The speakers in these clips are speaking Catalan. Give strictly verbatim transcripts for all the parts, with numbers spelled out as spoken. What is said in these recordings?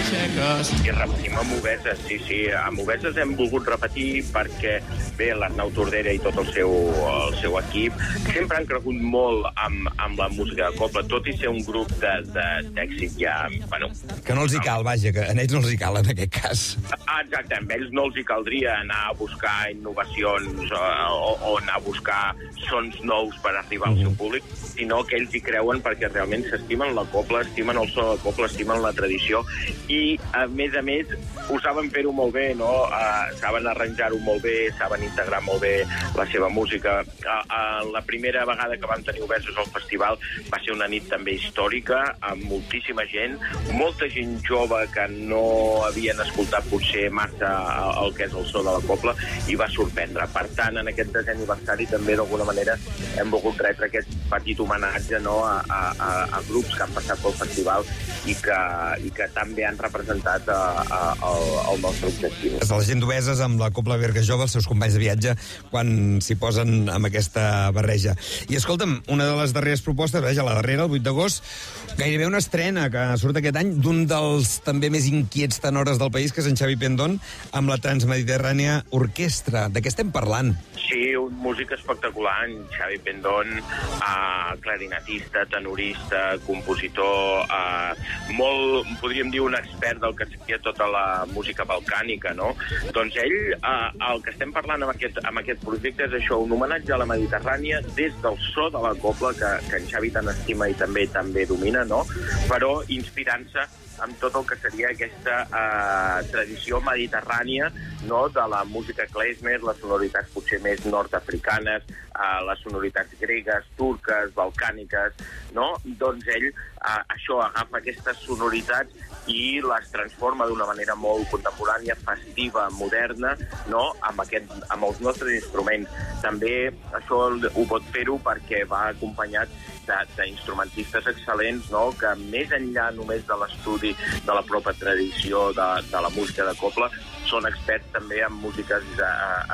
I repetim amb Obeses, sí, sí. Amb Obeses hem volgut repetir perquè, bé, l'Arnau Tordera i tot el seu, el seu equip sempre han cregut molt amb, amb la música de Copla, tot i ser un grup d'èxit ja, bueno... Que no els hi cal, vaja, que a ells no els hi cal en aquest cas. Ah, exacte, a ells no els hi caldria anar a buscar innovacions o, o, o anar a buscar sons nous per arribar al seu públic, sinó que ells hi creuen perquè realment s'estimen la Copla, estimen el so de la Copla, estimen la tradició i, a més a més, ho saben fer-ho molt bé, no? Uh, saben arranjar-ho molt bé, saben integrar molt bé la seva música. Uh, uh, la primera vegada que vam tenir Obeses al festival va ser una nit també històrica, amb moltíssima gent, molta gent jove que no havien escoltat potser massa el que és el so de la Copla i va sorprendre. Per tant, en aquest desè aniversari també d'alguna manera hem volgut retre aquest petit homenatge, no, a, a, a grups que han passat pel festival i que, i que també han representat a, a, a, el nostre objectiu. És la gent d'Obeses amb la Copla Berga Jove, els seus companys de viatge, quan s'hi posen amb aquesta barreja. I escolta'm, una de les darreres propostes, veja, la darrera, el vuit d'agost, gairebé una estrena que surt aquest any d'un dels també més inquiets tenores del país, que és en Xavi Pendón, amb la Transmediterrània Orquestra. De què estem parlant? Sí, un músic espectacular, en Xavi Pendón, uh, clarinetista, tenorista, compositor, uh, molt, podríem dir, un expert del que seria tota la música balcànica, no? Doncs ell, uh, el que estem parlant amb aquest, amb aquest projecte és això, un homenatge a la Mediterrània des del so de la Copla, que, que en Xavi tant estima i també també domina, no? Però inspirant-se amb tot el que seria aquesta eh, tradició mediterrània, no?, de la música klezmer, les sonoritats potser més nord-africanes, eh, les sonoritats gregues, turques, balcàniques, no? Doncs ell eh, això agafa aquestes sonoritats i les transforma d'una manera molt contemporània, festiva, moderna, no?, amb, aquest, amb els nostres instruments. També això ho pot fer-ho perquè va acompanyat d'instrumentistes excel·lents, no?, que més enllà només de l'estudi de la pròpia tradició de, de la música de Copla, són experts també en músiques eh,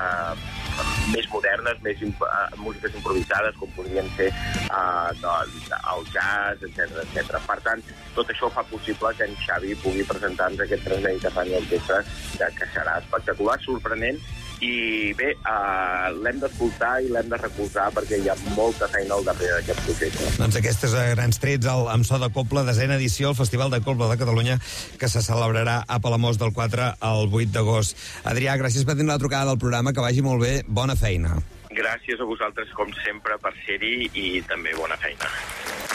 eh, més modernes, més imp eh, músiques improvisades, com podrien ser eh, de, de, el jazz, etcètera, etcètera. Per tant, tot això fa possible que en Xavi pugui presentar-nos aquest Transmediterrània Orquestra, que, que serà espectacular, sorprenent, i bé, uh, l'hem d'escoltar i l'hem de recolzar perquè hi ha molta feina al darrere d'aquest projecte. Doncs aquestes a grans trets el, amb so de Copla, desena edició al Festival de Copla de Catalunya, que se celebrarà a Palamós del quatre al vuit d'agost. Adrià, gràcies per tenir la trucada del programa, que vagi molt bé, bona feina. Gràcies a vosaltres, com sempre, per ser-hi i també bona feina.